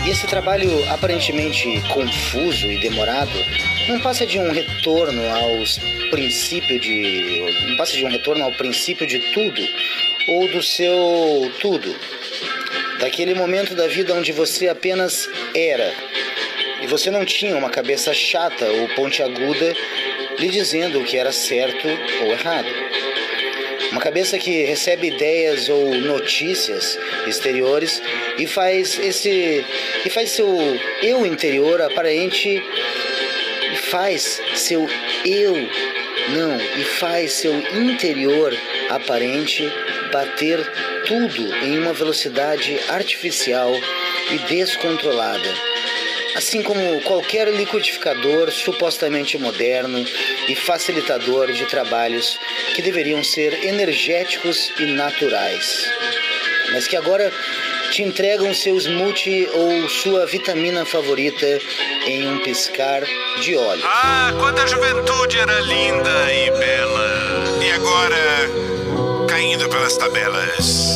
E esse trabalho aparentemente confuso e demorado não passa de um retorno ao princípio de tudo ou do seu tudo. Daquele momento da vida onde você apenas era e você não tinha uma cabeça chata ou pontiaguda lhe dizendo o que era certo ou errado. Uma cabeça que recebe ideias ou notícias exteriores e faz seu eu interior aparente e faz seu interior aparente bater tudo em uma velocidade artificial e descontrolada. Assim como qualquer liquidificador supostamente moderno e facilitador de trabalhos que deveriam ser energéticos e naturais, mas que agora te entregam seu smoothie ou sua vitamina favorita em um piscar de olhos. Ah, quando a juventude era linda e bela, e agora caindo pelas tabelas.